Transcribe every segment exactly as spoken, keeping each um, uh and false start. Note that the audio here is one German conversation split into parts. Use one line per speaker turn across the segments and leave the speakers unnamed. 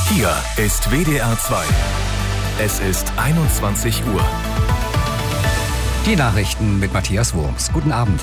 Hier ist W D R zwei. Es ist einundzwanzig Uhr.
Die Nachrichten mit Matthias Wurms. Guten Abend.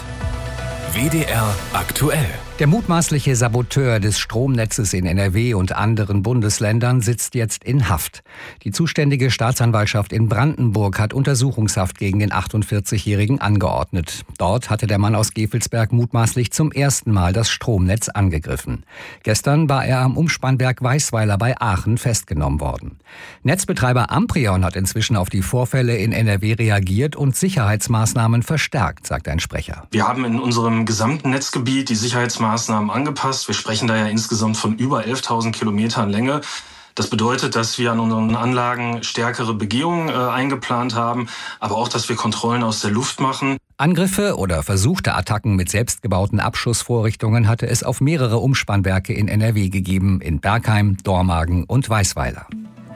W D R aktuell.
Der mutmaßliche Saboteur des Stromnetzes in N R W und anderen Bundesländern sitzt jetzt in Haft. Die zuständige Staatsanwaltschaft in Brandenburg hat Untersuchungshaft gegen den achtundvierzigjährigen angeordnet. Dort hatte der Mann aus Gevelsberg mutmaßlich zum ersten Mal das Stromnetz angegriffen. Gestern war er am Umspannwerk Weisweiler bei Aachen festgenommen worden. Netzbetreiber Amprion hat inzwischen auf die Vorfälle in N R W reagiert und Sicherheitsmaßnahmen verstärkt, sagt ein Sprecher.
Wir haben in unserem gesamten Netzgebiet die Sicherheitsmaßnahmen Maßnahmen angepasst. Wir sprechen da ja insgesamt von über elftausend Kilometern Länge. Das bedeutet, dass wir an unseren Anlagen stärkere Begehungen äh, eingeplant haben, aber auch, dass wir Kontrollen aus der Luft machen.
Angriffe oder versuchte Attacken mit selbstgebauten Abschussvorrichtungen hatte es auf mehrere Umspannwerke in N R W gegeben, in Bergheim, Dormagen und Weisweiler.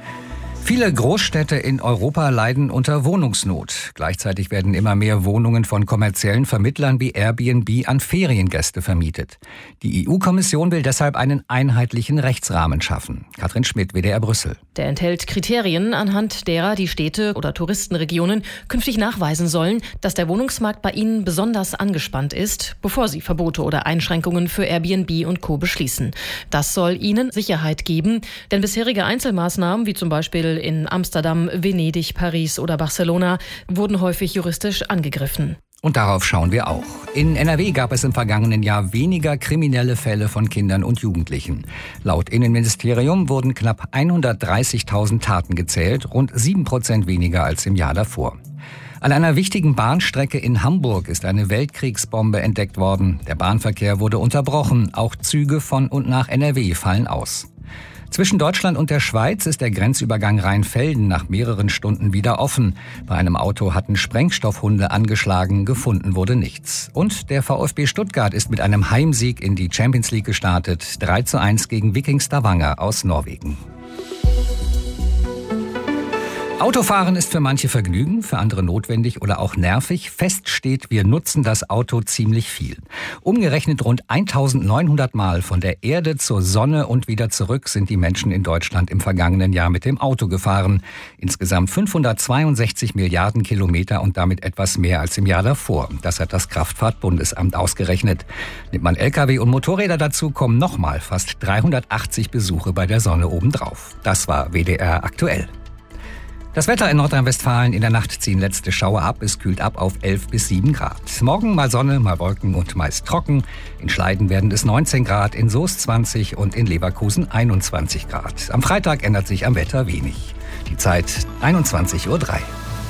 Viele Großstädte in Europa leiden unter Wohnungsnot. Gleichzeitig werden immer mehr Wohnungen von kommerziellen Vermittlern wie Airbnb an Feriengäste vermietet. Die E U-Kommission will deshalb einen einheitlichen Rechtsrahmen schaffen. Katrin Schmidt, W D R Brüssel.
Der enthält Kriterien, anhand derer die Städte oder Touristenregionen künftig nachweisen sollen, dass der Wohnungsmarkt bei ihnen besonders angespannt ist, bevor sie Verbote oder Einschränkungen für Airbnb und Co. beschließen. Das soll ihnen Sicherheit geben, denn bisherige Einzelmaßnahmen, wie zum Beispiel in Amsterdam, Venedig, Paris oder Barcelona, wurden häufig juristisch angegriffen.
Und darauf schauen wir auch. In N R W gab es im vergangenen Jahr weniger kriminelle Fälle von Kindern und Jugendlichen. Laut Innenministerium wurden knapp hundertdreißigtausend Taten gezählt, rund sieben Prozent weniger als im Jahr davor. An einer wichtigen Bahnstrecke in Hamburg ist eine Weltkriegsbombe entdeckt worden. Der Bahnverkehr wurde unterbrochen. Auch Züge von und nach N R W fallen aus. Zwischen Deutschland und der Schweiz ist der Grenzübergang Rheinfelden nach mehreren Stunden wieder offen. Bei einem Auto hatten Sprengstoffhunde angeschlagen, gefunden wurde nichts. Und der VfB Stuttgart ist mit einem Heimsieg in die Champions League gestartet. drei zu eins gegen Viking Stavanger aus Norwegen. Autofahren ist für manche Vergnügen, für andere notwendig oder auch nervig. Fest steht, wir nutzen das Auto ziemlich viel. Umgerechnet rund eintausendneunhundert Mal von der Erde zur Sonne und wieder zurück sind die Menschen in Deutschland im vergangenen Jahr mit dem Auto gefahren. Insgesamt fünfhundertzweiundsechzig Milliarden Kilometer und damit etwas mehr als im Jahr davor. Das hat das Kraftfahrtbundesamt ausgerechnet. Nimmt man L K W und Motorräder dazu, kommen nochmal fast dreihundertachtzig Besuche bei der Sonne obendrauf. Das war W D R aktuell. Das Wetter in Nordrhein-Westfalen: in der Nacht ziehen letzte Schauer ab. Es kühlt ab auf elf bis sieben Grad. Morgen mal Sonne, mal Wolken und meist trocken. In Schleiden werden es neunzehn Grad, in Soest zwanzig und in Leverkusen einundzwanzig Grad. Am Freitag ändert sich am Wetter wenig. Die Zeit einundzwanzig Uhr drei.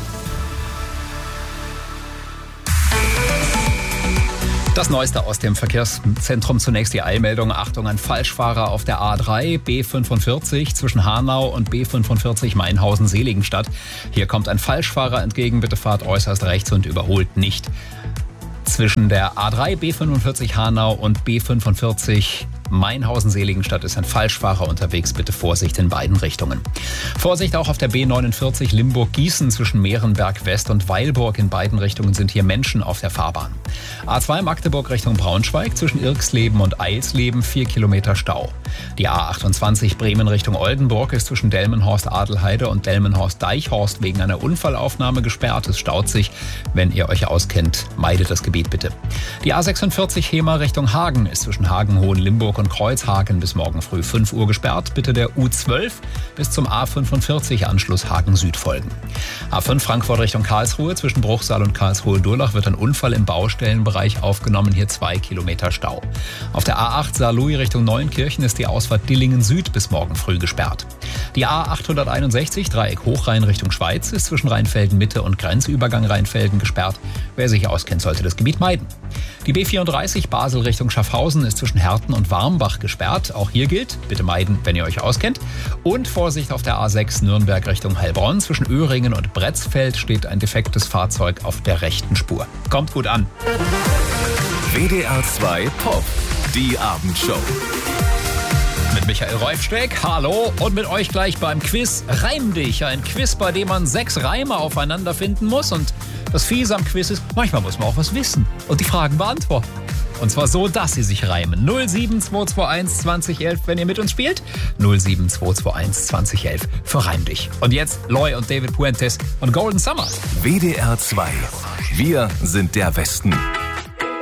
Das Neueste aus dem Verkehrszentrum. Zunächst die Eilmeldung. Achtung, ein Falschfahrer auf der A drei, B fünfundvierzig zwischen Hanau und B fünfundvierzig Mainhausen-Seligenstadt. Hier kommt ein Falschfahrer entgegen. Bitte fahrt äußerst rechts und überholt nicht. Zwischen der A drei, B fünfundvierzig Hanau und B fünfundvierzig Mainhausen-Seligenstadt ist ein Falschfahrer unterwegs. Bitte Vorsicht in beiden Richtungen. Vorsicht auch auf der B neunundvierzig Limburg-Gießen zwischen Mehrenberg West und Weilburg. In beiden Richtungen sind hier Menschen auf der Fahrbahn. A zwei Magdeburg Richtung Braunschweig zwischen Irksleben und Eilsleben vier Kilometer Stau. Die A achtundzwanzig Bremen Richtung Oldenburg ist zwischen Delmenhorst-Adelheide und Delmenhorst-Deichhorst wegen einer Unfallaufnahme gesperrt. Es staut sich. Wenn ihr euch auskennt, meidet das Gebiet bitte. Die A sechsundvierzig Hema Richtung Hagen ist zwischen Hagen-Hohenlimburg und Kreuzhagen bis morgen früh fünf Uhr gesperrt. Bitte der U zwölf bis zum A fünfundvierzig Anschluss Hagen Süd folgen. A fünf Frankfurt Richtung Karlsruhe zwischen Bruchsal und Karlsruhe-Durlach wird ein Unfall im Baustellenbereich aufgenommen. Hier zwei Kilometer Stau. Auf der A acht Saarlouis Richtung Neunkirchen ist die Ausfahrt Dillingen Süd bis morgen früh gesperrt. Die A achthunderteinundsechzig Dreieck Hochrhein Richtung Schweiz ist zwischen Rheinfelden Mitte und Grenzübergang Rheinfelden gesperrt. Wer sich auskennt, sollte das Gebiet meiden. Die B vierunddreißig Basel Richtung Schaffhausen ist zwischen Herten und Warmbach gesperrt. Auch hier gilt, bitte meiden, wenn ihr euch auskennt. Und Vorsicht auf der A sechs Nürnberg Richtung Heilbronn. Zwischen Öhringen und Bretzfeld steht ein defektes Fahrzeug auf der rechten Spur. Kommt gut an.
W D R zwei Pop, die Abendshow.
Mit Michael Reufsteck, hallo, und mit euch gleich beim Quiz Reim dich. Ein Quiz, bei dem man sechs Reime aufeinander finden muss. Und das Fiese am Quiz ist, manchmal muss man auch was wissen und die Fragen beantworten. Und zwar so, dass sie sich reimen. null sieben zwei zwei eins zwanzig elf, wenn ihr mit uns spielt. null sieben zwei zwei eins zwanzig elf für Reim dich. Und jetzt Loy und David Puentes und Golden Summer.
W D R zwei. Wir sind der Westen.